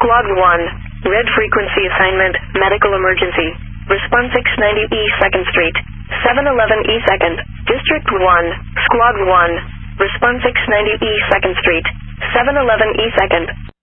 Squad 1, red frequency assignment, medical emergency. Response 690 E 2nd Street, 711 E 2nd, District 1, Squad 1, response 690 E 2nd Street, 711 E 2nd.